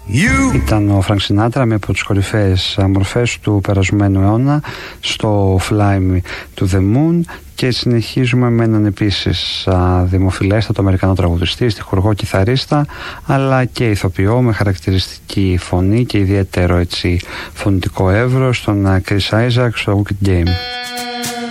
Ήταν ο Φρανκ Σινάτρα με από τις κορυφαίες μορφές του περασμένου αιώνα στο Fly Me to the Moon. Και συνεχίζουμε με έναν επίσης δημοφιλέστατο Αμερικανό τραγουδιστή, στιχουργό, κιθαρίστα, αλλά και ηθοποιό με χαρακτηριστική φωνή και ιδιαίτερο φωνητικό εύρος, τον Chris Isaak στο Wicked Game.